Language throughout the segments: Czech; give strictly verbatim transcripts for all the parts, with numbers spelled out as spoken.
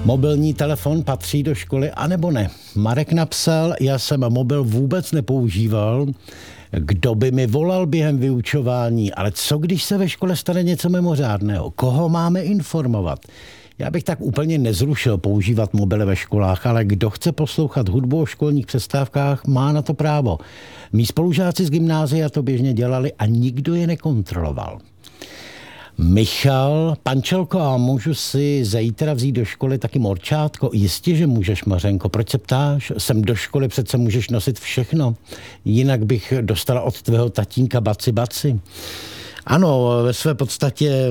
Mobilní telefon patří do školy, anebo ne? Marek napsal, já jsem mobil vůbec nepoužíval, kdo by mi volal během vyučování, ale co když se ve škole stane něco mimořádného? Koho máme informovat? Já bych tak úplně nezrušil používat mobily ve školách, ale kdo chce poslouchat hudbu o školních přestávkách, má na to právo. Mí spolužáci z gymnázia to běžně dělali a nikdo je nekontroloval. Michal, pančelko, a můžu si zítra vzít do školy taky morčátko? Jistě, že můžeš, Mařenko, proč se ptáš? Sem do školy přece můžeš nosit všechno. Jinak bych dostala od tvého tatínka baci baci. Ano, ve své podstatě...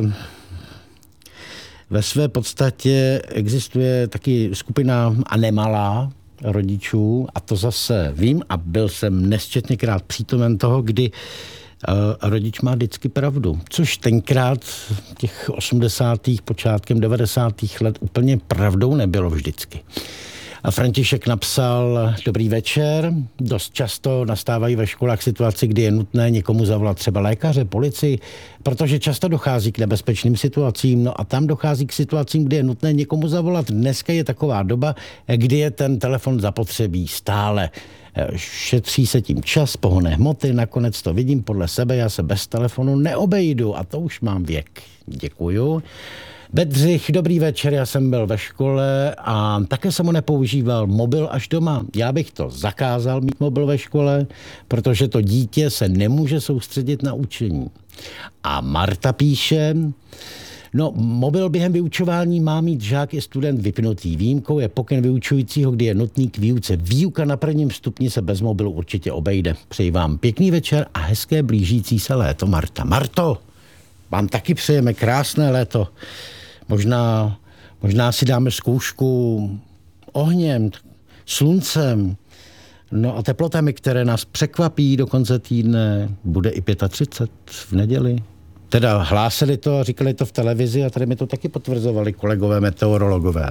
Ve své podstatě existuje taky skupina a nemalá rodičů, a to zase vím a byl jsem nesčetněkrát přítomen toho, kdy uh, rodič má vždycky pravdu. Což tenkrát v těch osmdesátých počátkem devadesátých let úplně pravdou nebylo vždycky. A František napsal, dobrý večer, dost často nastávají ve školách situaci, kdy je nutné někomu zavolat třeba lékaře, policii, protože často dochází k nebezpečným situacím, no a tam dochází k situacím, kdy je nutné někomu zavolat. Dneska je taková doba, kdy je ten telefon zapotřebí stále. Šetří se tím čas, pohonné hmoty, nakonec to vidím podle sebe, já se bez telefonu neobejdu a to už mám věk. Děkuju. Bedřich, dobrý večer, já jsem byl ve škole a také jsem ho nepoužíval, mobil až doma. Já bych to zakázal mít mobil ve škole, protože to dítě se nemůže soustředit na učení. A Marta píše, no mobil během vyučování má mít žák i student vypnutý. Výjimkou je pokyn vyučujícího, kdy je nutný k výuce. Výuka na prvním stupni se bez mobilu určitě obejde. Přeji vám pěkný večer a hezké blížící se léto, Marta. Marto, vám taky přejeme krásné léto. Možná, možná si dáme zkoušku ohněm, sluncem, no a teplotami, které nás překvapí do konce týdne, bude i třicet pět v neděli. Teda hlásili to a říkali to v televizi a tady mi to taky potvrzovali kolegové meteorologové.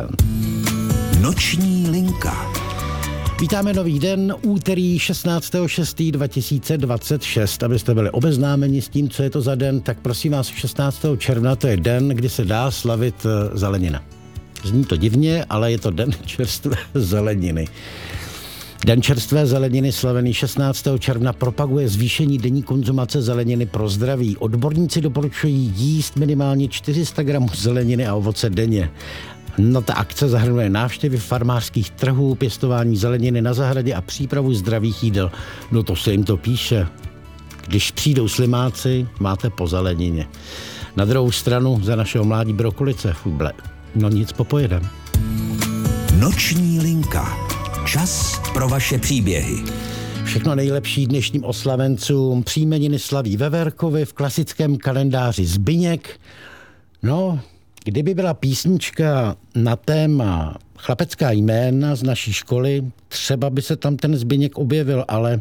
Noční linka. Vítáme nový den, úterý šestnáctého šestého dva tisíce dvacet šest. Abyste byli obeznámeni s tím, co je to za den, tak prosím vás, šestnáctého června to je den, kdy se dá slavit zelenina. Zní to divně, ale je to den čerstvé zeleniny. Den čerstvé zeleniny slavený šestnáctého června propaguje zvýšení denní konzumace zeleniny pro zdraví. Odborníci doporučují jíst minimálně čtyři sta gramů zeleniny a ovoce denně. No ta akce zahrnuje návštěvy farmářských trhů, pěstování zeleniny na zahradě a přípravu zdravých jídel. No to se jim to píše. Když přijdou slimáci, máte po zelenině. Na druhou stranu za našeho mládí brokolice, fuble. No nic, popojedem. Noční linka. Čas pro vaše příběhy. Všechno nejlepší dnešním oslavencům. Příjmeniny slaví ve Verkovi, v klasickém kalendáři Zbyněk. No... Kdyby byla písnička na téma chlapecká jména z naší školy, třeba by se tam ten Zbyněk objevil, ale,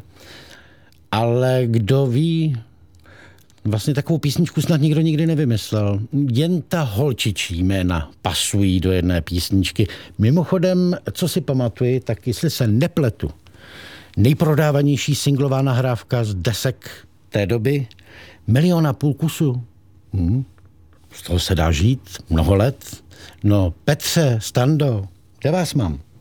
ale kdo ví, vlastně takovou písničku snad nikdo nikdy nevymyslel. Jen ta holčičí jména pasují do jedné písničky. Mimochodem, co si pamatuji, tak jestli se nepletu, nejprodávanější singlová nahrávka z desek té doby, milion a půl kusu. Hmm. Z toho se dá žít mnoho let. No Petře, Stando, kde vás mám?